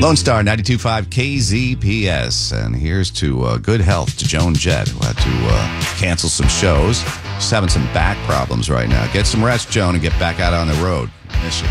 Lone Star 92.5 KZPS. And here's to good health to Joan Jett, who had to cancel some shows. She's having some back problems right now. Get some rest, Joan, and get back out on the road. Miss you.